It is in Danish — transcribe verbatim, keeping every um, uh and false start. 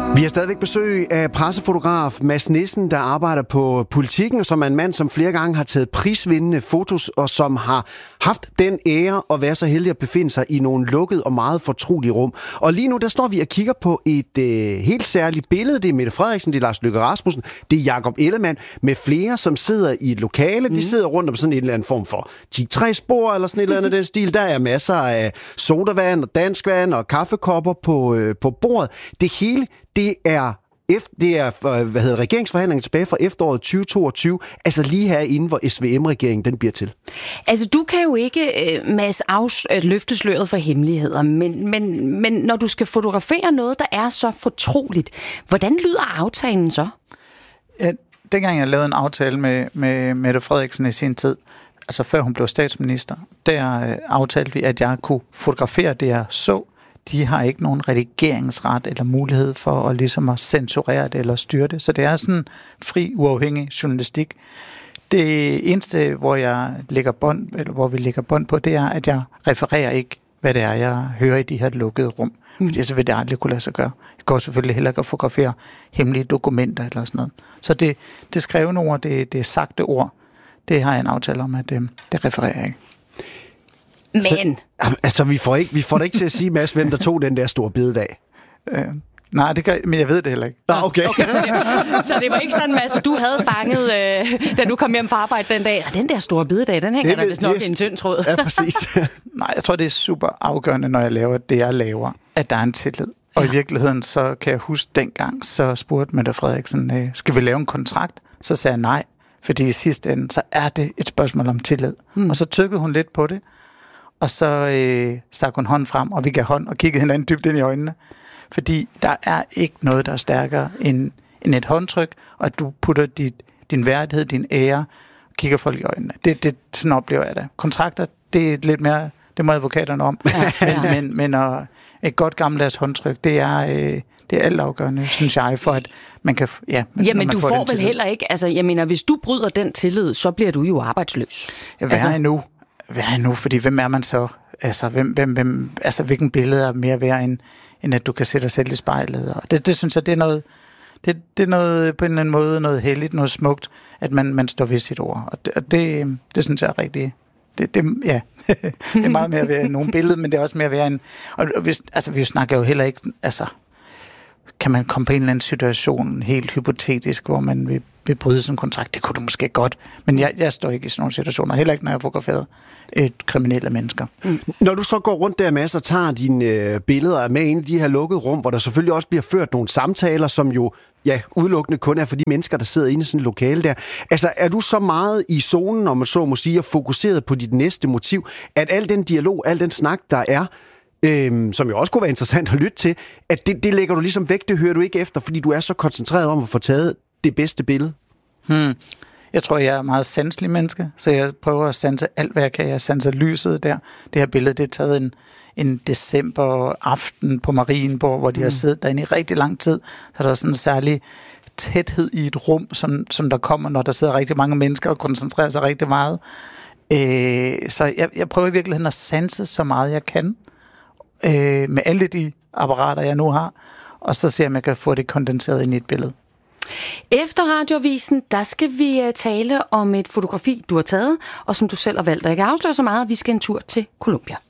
Vi har stadigvæk besøg af pressefotograf Mads Nissen, der arbejder på Politiken, og som er en mand, som flere gange har taget prisvindende fotos, og som har haft den ære at være så heldig at befinde sig i nogle lukkede og meget fortrolige rum. Og lige nu, der står vi og kigger på et øh, helt særligt billede. Det er Mette Frederiksen, det er Lars Løkke Rasmussen, det er Jakob Ellemann, med flere, som sidder i et lokale. Mm. De sidder rundt om sådan en eller anden form for teaktræsbord, eller sådan et eller andet den stil. Der er masser af sodavand og danskvand og kaffekopper på, øh, på bordet. Det hele, det er, efter, det er hvad hedder, regeringsforhandlingen tilbage fra efteråret tyve toogtyve, altså lige herinde, hvor S V M-regeringen den bliver til. Altså, du kan jo ikke, uh, Mads, afs- løfte sløret for hemmeligheder, men, men, men når du skal fotografere noget, der er så fortroligt, hvordan lyder aftalen så? Ja, dengang jeg lavede en aftale med, med Mette Frederiksen i sin tid, altså før hun blev statsminister, der uh, aftalte vi, at jeg kunne fotografere det, jeg så. De har ikke nogen redigeringsret eller mulighed for at, ligesom at censurere det eller styre det. Så det er sådan fri, uafhængig journalistik. Det eneste, hvor jeg lægger bånd, eller hvor vi lægger bånd på, det er, at jeg refererer ikke, hvad det er, jeg hører i de her lukkede rum. Mm. Fordi så vil det aldrig kunne lade sig gøre. Jeg går selvfølgelig heller ikke at fotografere hemmelige dokumenter eller sådan noget. Så det, det skrevne ord, det, det sagte ord, det har jeg en aftale om, at det, det refererer jeg ikke. Men... Så, altså, vi får, ikke, vi får da ikke til at sige, Mads, hvem der tog den der store bededag. Øh, nej, det kan, men jeg ved det heller ikke. Nå, okay. okay så, det, så det var ikke sådan, Mads, at du havde fanget, øh, da du kom hjem fra arbejde den dag. Og den der store bededag, den hænger det, der vist nok i en tynd tråd. Ja, præcis. Nej, jeg tror, det er super afgørende, når jeg laver det, jeg laver, at der er en tillid. Og ja. I virkeligheden, så kan jeg huske dengang, så spurgte Mette Frederiksen, øh, skal vi lave en kontrakt? Så sagde jeg nej, fordi i sidste ende, så er det et spørgsmål om tillid. Hmm. Og så tykkede hun lidt på det. Og så øh, stak hun hånden frem, og vi gav hånd og kiggede hinanden dybt ind i øjnene. Fordi der er ikke noget, der er stærkere end, end et håndtryk, og at du putter dit, din værdighed, din ære, og kigger folk i øjnene. Det, det, sådan oplever jeg det. Kontrakter, det er lidt mere, det må advokaterne om. Ja, ja. Men, men, men og et godt gammeldags håndtryk, det er, øh, det er altafgørende, synes jeg, for at man kan... Ja, ja men du får, får vel heller ikke... Altså, jeg mener, hvis du bryder den tillid, så bliver du jo arbejdsløs. Ja, hvad altså, er nu? Hvad er nu? Fordi hvem er man så? Altså, hvem, hvem, hvem, altså hvilken billede er mere værd, end, end at du kan sætte dig selv i spejlet? Og det, det synes jeg, det er noget, det, det er noget på en eller anden måde, noget heldigt, noget smukt, at man, man står ved sit ord. Og det, og det, det synes jeg er rigtigt. Det, det, ja, det er meget mere værd end nogle billeder, men det er også mere værd end... Og hvis, altså, vi snakker jo heller ikke... Altså, kan man komme på en eller anden situation, helt hypotetisk, hvor man vil, vil bryde sådan en kontrakt? Det kunne du måske godt, men jeg, jeg står ikke i sådan nogle situationer, heller ikke, når jeg fotograferer et kriminelle mennesker. Mm. Når du så går rundt der, Mads, og tager dine øh, billeder med ind i de her lukkede rum, hvor der selvfølgelig også bliver ført nogle samtaler, som jo ja, udelukkende kun er for de mennesker, der sidder inde i sådan et lokale der. Altså, er du så meget i zonen, om man så må sige, og fokuseret på dit næste motiv, at al den dialog, al den snak, der er, Øhm, som jo også kunne være interessant at lytte til, at det, det lægger du ligesom væk, det hører du ikke efter, fordi du er så koncentreret om at få taget det bedste billede? Hmm. Jeg tror, jeg er meget sanselig menneske, så jeg prøver at sanse alt, hvad jeg kan. Jeg sanser lyset der. Det her billede, det er taget en, en december aften på Marienborg, hvor de hmm. har siddet derinde i rigtig lang tid. Så der er sådan en særlig tæthed i et rum, som, som der kommer, når der sidder rigtig mange mennesker og koncentrerer sig rigtig meget. Øh, så jeg, jeg prøver i virkeligheden at sanse så meget, jeg kan. Øh, med alle de apparater, jeg nu har, og så ser jeg, om jeg kan få det kondenseret ind i et billede. Efter Radioavisen, der skal vi uh, tale om et fotografi, du har taget, og som du selv har valgt. Og jeg kan afsløre så meget, at vi skal en tur til Colombia.